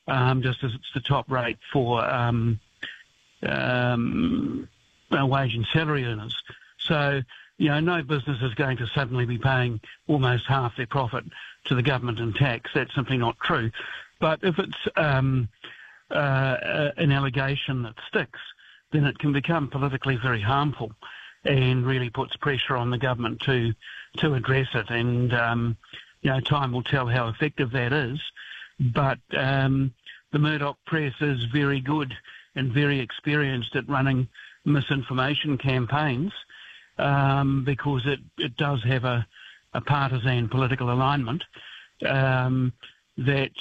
just as it's the top rate for wage and salary earners. So, no business is going to suddenly be paying almost half their profit to the government in tax. That's simply not true. But if it's an allegation that sticks, then it can become politically very harmful and really puts pressure on the government to address it. And, time will tell how effective that is. But the Murdoch press is very good and very experienced at running misinformation campaigns because it does have a partisan political alignment that,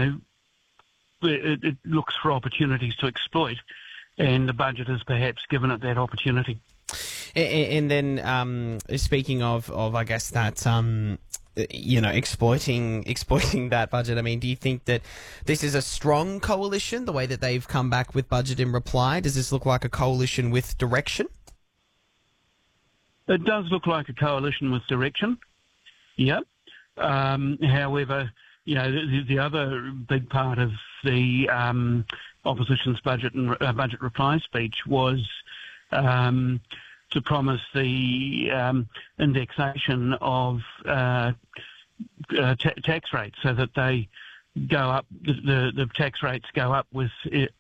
it looks for opportunities to exploit, and the budget has perhaps given it that opportunity. And then speaking of I guess that exploiting that budget. I mean, do you think that this is a strong coalition, the way that they've come back with budget in reply? Does this look like a coalition with direction? It does look like a coalition with direction, yep. However, the other big part of the opposition's budget and budget reply speech was to promise the indexation of tax rates so that they go up, the tax rates go up with,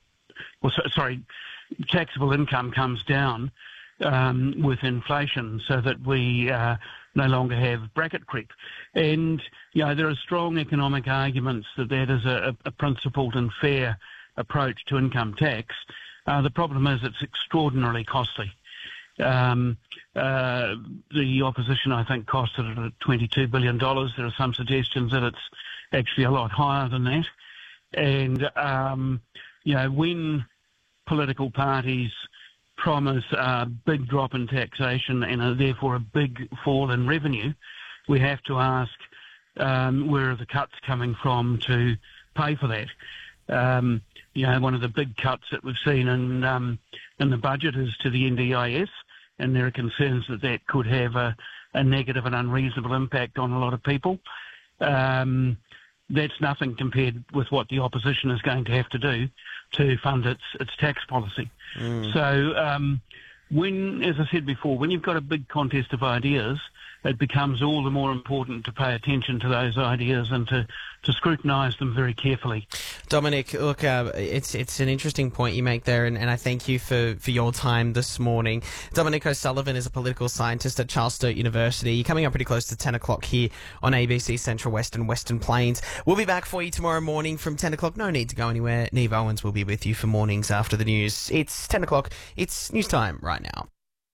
taxable income comes down with inflation so that we no longer have bracket creep. And, there are strong economic arguments that is a principled and fair approach to income tax. The problem is it's extraordinarily costly. The opposition, I think, costed it at $22 billion. There are some suggestions that it's actually a lot higher than that. And, when political parties promise a big drop in taxation and therefore a big fall in revenue, we have to ask where are the cuts coming from to pay for that. One of the big cuts that we've seen in the budget is to the NDIS, and there are concerns that could have a negative and unreasonable impact on a lot of people. That's nothing compared with what the opposition is going to have to do to fund its tax policy. So when, as I said before, when you've got a big contest of ideas, it becomes all the more important to pay attention to those ideas and to scrutinise them very carefully. Dominic, look, it's an interesting point you make there, and I thank you for your time this morning. Dominic O'Sullivan is a political scientist at Charles Sturt University. You're coming up pretty close to 10 o'clock here on ABC Central West and Western Plains. We'll be back for you tomorrow morning from 10 o'clock. No need to go anywhere. Neve Owens will be with you for mornings after the news. It's 10 o'clock. It's news time right now.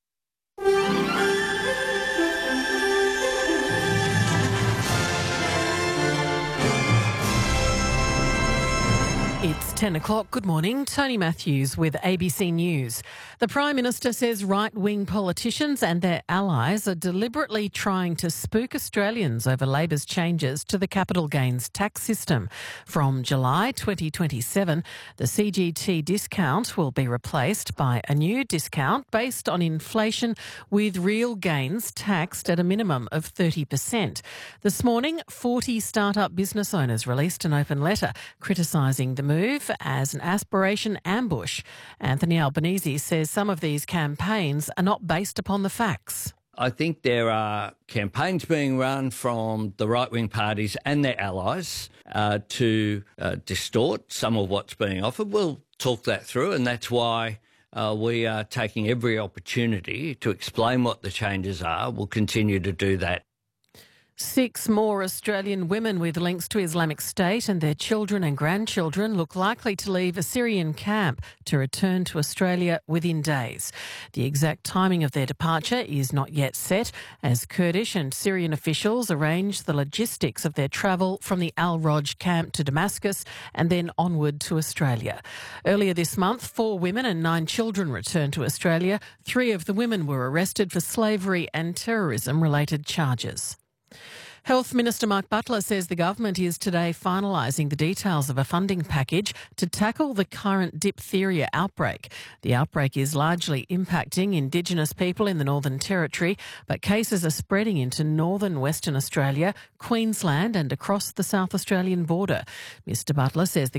It's 10 o'clock. Good morning. Tony Matthews with ABC News. The Prime Minister says right-wing politicians and their allies are deliberately trying to spook Australians over Labor's changes to the capital gains tax system. From July 2027, the CGT discount will be replaced by a new discount based on inflation with real gains taxed at a minimum of 30%. This morning, 40 start-up business owners released an open letter criticising the move as an aspiration ambush. Anthony Albanese says some of these campaigns are not based upon the facts. I think there are campaigns being run from the right-wing parties and their allies to distort some of what's being offered. We'll talk that through, and that's why we are taking every opportunity to explain what the changes are. We'll continue to do that. 6 more Australian women with links to Islamic State and their children and grandchildren look likely to leave a Syrian camp to return to Australia within days. The exact timing of their departure is not yet set, as Kurdish and Syrian officials arrange the logistics of their travel from the Al-Roj camp to Damascus and then onward to Australia. Earlier this month, 4 women and 9 children returned to Australia. 3 of the women were arrested for slavery and terrorism-related charges. Health Minister Mark Butler says the government is today finalising the details of a funding package to tackle the current diphtheria outbreak. The outbreak is largely impacting Indigenous people in the Northern Territory, but cases are spreading into northern Western Australia, Queensland and across the South Australian border. Mr Butler says the